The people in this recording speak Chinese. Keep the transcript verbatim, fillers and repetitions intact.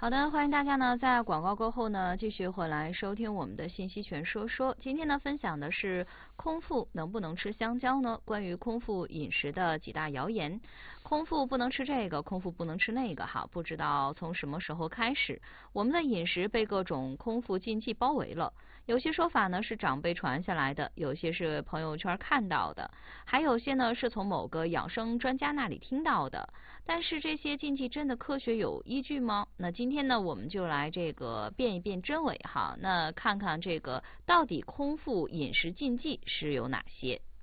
好的，欢迎大家呢在广告过后呢继续回来收听我们的信息全说说。今天呢分享的是空腹能不能吃香蕉呢？关于空腹饮食的几大谣言。空腹不能吃这个，空腹不能吃那个，哈，不知道从什么时候开始，我们的饮食被各种空腹禁忌包围了。有些说法呢是长辈传下来的，有些是朋友圈看到的，还有些呢是从某个养生专家那里听到的。但是这些禁忌真的科学有依据吗？那今天呢我们就来这个辨一辨真伪哈，那看看这个到底空腹饮食禁忌是有哪些。